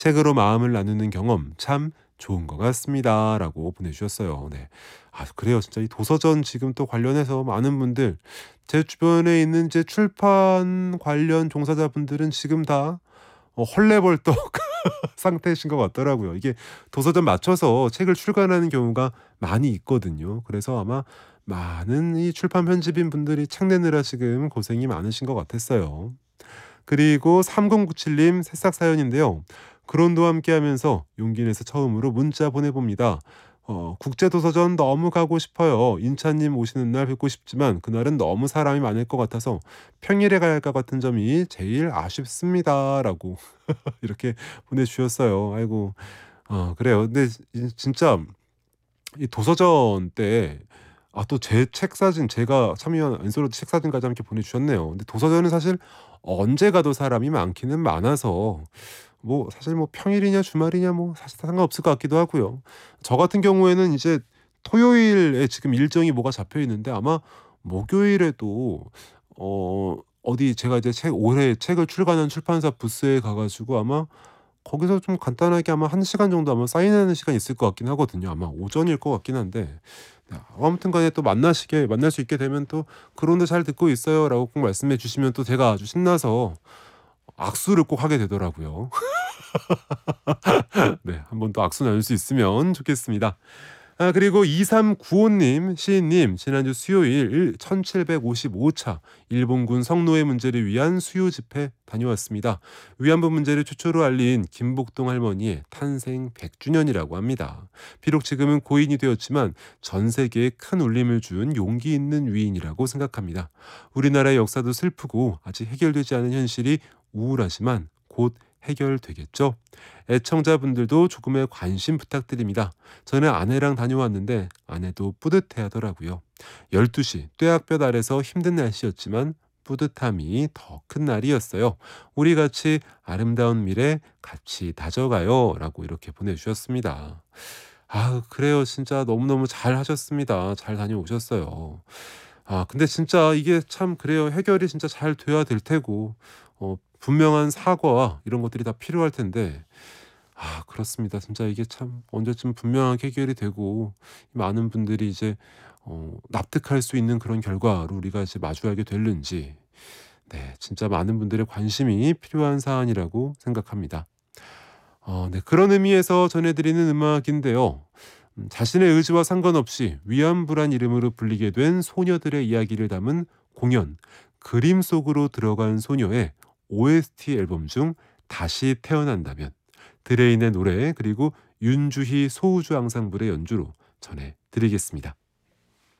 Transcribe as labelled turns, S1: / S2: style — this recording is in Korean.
S1: 책으로 마음을 나누는 경험 참 좋은 것 같습니다. 라고 보내주셨어요. 네. 아, 그래요. 진짜 이 도서전 지금 또 관련해서 많은 분들, 제 주변에 있는 이제 출판 관련 종사자분들은 지금 다 헐레벌떡 상태이신 것 같더라고요. 이게 도서전 맞춰서 책을 출간하는 경우가 많이 있거든요. 그래서 아마 많은 이 출판 편집인 분들이 책 내느라 지금 고생이 많으신 것 같았어요. 그리고 3097님 새싹 사연인데요. 그론도 함께하면서 용기 내서 처음으로 문자 보내봅니다. 국제도서전 너무 가고 싶어요. 인차님 오시는 날 뵙고 싶지만 그날은 너무 사람이 많을 것 같아서 평일에 가야 할 것 같은 점이 제일 아쉽습니다. 라고 이렇게 보내주셨어요. 아이고, 그래요. 근데 진짜 이 도서전 때, 또 제 책 사진, 제가 참여한 엔솔로드 책 사진까지 함께 보내주셨네요. 근데 도서전은 사실 언제 가도 사람이 많기는 많아서 뭐 사실 뭐 평일이냐 주말이냐 뭐 사실 상관없을 것 같기도 하고요. 저 같은 경우에는 이제 토요일에 지금 일정이 뭐가 잡혀 있는데 아마 목요일에도 어디 제가 이제 올해 책을 출간한 출판사 부스에 가 가지고 아마 거기서 좀 간단하게 아마 1시간 정도 아마 사인하는 시간이 있을 것 같긴 하거든요. 아마 오전일 것 같긴 한데. 네, 아무튼 간에 또 만날 수 있게 되면 또 "그런데 잘 듣고 있어요."라고 꼭 말씀해 주시면 또 제가 아주 신나서 악수를 꼭 하게 되더라고요. 네. 한번 또 악수 나눌 수 있으면 좋겠습니다. 그리고 2395님 시인님 지난주 수요일 1755차 일본군 성노예 문제를 위한 수요 집회 다녀왔습니다. 위안부 문제를 최초로 알린 김복동 할머니의 탄생 100주년이라고 합니다. 비록 지금은 고인이 되었지만 전 세계에 큰 울림을 준 용기 있는 위인이라고 생각합니다. 우리나라의 역사도 슬프고 아직 해결되지 않은 현실이 우울하지만 곧 해결되겠죠. 애청자분들도 조금의 관심 부탁드립니다. 전에 아내랑 다녀왔는데 아내도 뿌듯해 하더라고요. 12시 뙤약볕 아래서 힘든 날씨였지만 뿌듯함이 더 큰 날이었어요. 우리 같이 아름다운 미래 같이 다져가요. 라고 이렇게 보내주셨습니다. 그래요. 진짜 너무너무 잘 하셨습니다. 잘 다녀오셨어요. 근데 진짜 이게 참 그래요. 해결이 진짜 잘 돼야 될 테고, 분명한 사과와 이런 것들이 다 필요할 텐데, 그렇습니다. 진짜 이게 참 언제쯤 분명하게 해결이 되고 많은 분들이 이제 납득할 수 있는 그런 결과로 우리가 이제 마주하게 될는지, 네, 진짜 많은 분들의 관심이 필요한 사안이라고 생각합니다. 네, 그런 의미에서 전해드리는 음악인데요. 자신의 의지와 상관없이 위안부란 이름으로 불리게 된 소녀들의 이야기를 담은 공연 그림 속으로 들어간 소녀의 OST 앨범 중 다시 태어난다면, 드레인의 노래 그리고 윤주희 소우주 앙상블의 연주로 전해드리겠습니다.